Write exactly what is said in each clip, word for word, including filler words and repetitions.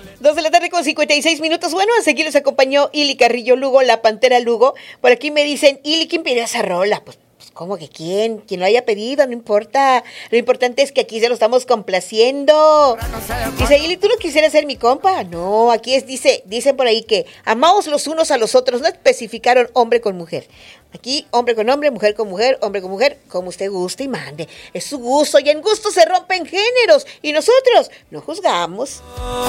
Dos de la tarde con cincuenta y seis minutos. Bueno, hasta aquí les acompañó Ili Carrillo Lugo, la Pantera Lugo. Por aquí me dicen, Ili, ¿quién pidió esa rola? Pues, pues ¿cómo que quién? Quien lo haya pedido, no importa. Lo importante es que aquí se lo estamos complaciendo. Dice, Ili, ¿tú no quisieras ser mi compa? No, aquí es, dice, dicen por ahí que amamos los unos a los otros. No especificaron hombre con mujer. Aquí, hombre con hombre, mujer con mujer, hombre con mujer, como usted guste y mande. Es su gusto y en gusto se rompen géneros. Y nosotros no juzgamos.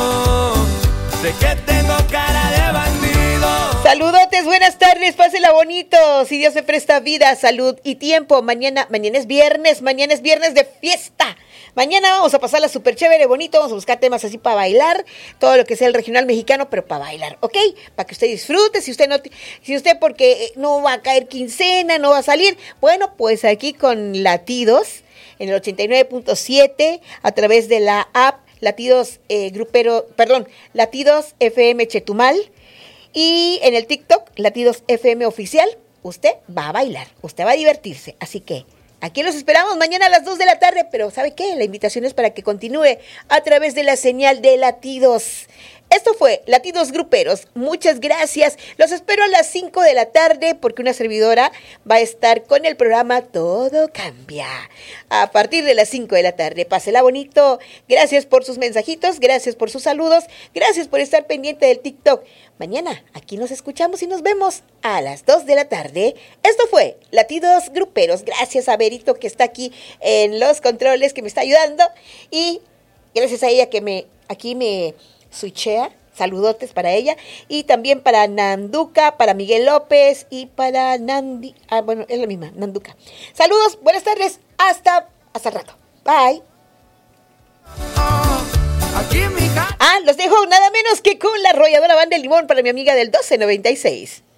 Sé que tengo cara de bandido. Saludotes, buenas tardes, pásela bonito. Si Dios me presta vida, salud y tiempo. Mañana, mañana es viernes, mañana es viernes de fiesta. Mañana vamos a pasarla súper chévere, bonito. Vamos a buscar temas así para bailar. Todo lo que sea el regional mexicano, pero para bailar, ¿ok? Para que usted disfrute. Si usted no, si usted porque no va a caer quincena, no va a salir. Bueno, pues aquí con Latidos, en el ochenta y nueve punto siete, a través de la app Latidos eh, Grupero, perdón, Latidos F M Chetumal. Y en el TikTok, Latidos F M Oficial, usted va a bailar, usted va a divertirse. Así que aquí los esperamos mañana a las dos de la tarde, pero ¿sabe qué? La invitación es para que continúe a través de la señal de Latidos. Esto fue Latidos Gruperos. Muchas gracias. Los espero a las cinco de la tarde porque una servidora va a estar con el programa Todo Cambia. A partir de las cinco de la tarde. Pásela bonito. Gracias por sus mensajitos. Gracias por sus saludos. Gracias por estar pendiente del TikTok. Mañana aquí nos escuchamos y nos vemos a las dos de la tarde. Esto fue Latidos Gruperos. Gracias a Berito que está aquí en los controles, que me está ayudando. Y gracias a ella que me aquí me... Suichea, saludotes para ella y también para Nanduca, para Miguel López y para Nandi, ah bueno, es la misma, Nanduca. Saludos, buenas tardes, hasta, hasta el rato, bye. Ah, los dejo nada menos que con la arrolladora Banda del Limón para mi amiga del doce noventa y seis.